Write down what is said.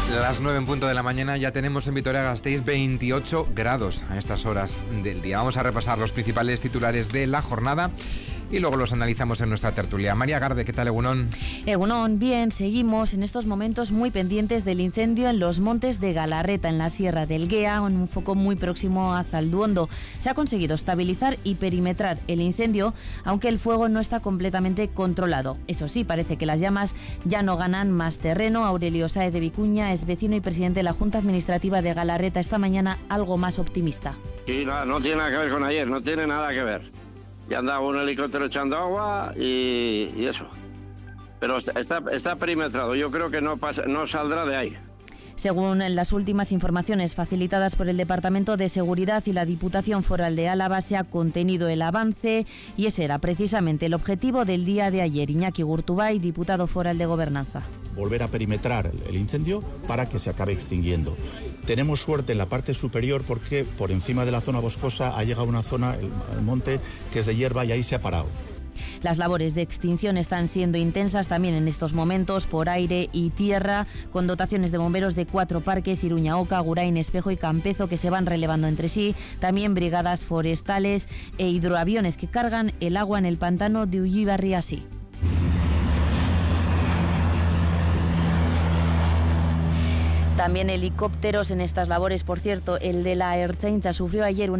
Las 9 en punto de la mañana, ya tenemos en Vitoria-Gasteiz 28 grados a estas horas del día. Vamos a repasar los principales titulares de la jornada y luego los analizamos en nuestra tertulia. María Garde, ¿qué tal, Egunon? Egunon, bien, seguimos en estos momentos muy pendientes del incendio en los montes de Galarreta, en la Sierra del Guea, en un foco muy próximo a Zalduondo. Se ha conseguido estabilizar y perimetrar el incendio, aunque el fuego no está completamente controlado. Eso sí, parece que las llamas ya no ganan más terreno. Aurelio Sáez de Vicuña es vecino y presidente de la Junta Administrativa de Galarreta, esta mañana algo más optimista. Sí, no tiene nada que ver con ayer, no tiene nada que ver. Ya andaba un helicóptero echando agua y eso. Pero está perimetrado, yo creo que no saldrá de ahí. Según las últimas informaciones facilitadas por el Departamento de Seguridad y la Diputación Foral de Álava, se ha contenido el avance y ese era precisamente el objetivo del día de ayer. Iñaki Gurtubay, diputado foral de Gobernanza. Volver a perimetrar el incendio para que se acabe extinguiendo. Tenemos suerte en la parte superior porque por encima de la zona boscosa ha llegado una zona, el monte, que es de hierba y ahí se ha parado. Las labores de extinción están siendo intensas también en estos momentos por aire y tierra, con dotaciones de bomberos de 4 parques, Iruña Oca, Agurain, Espejo y Campezo, que se van relevando entre sí, también brigadas forestales e hidroaviones que cargan el agua en el pantano de Ullibarriasí. También helicópteros en estas labores, por cierto, el de la Ertzaintza sufrió ayer